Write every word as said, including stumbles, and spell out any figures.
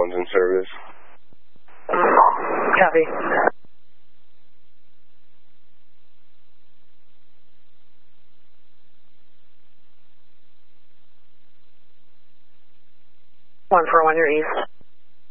one's in service. Copy. One four one, your east.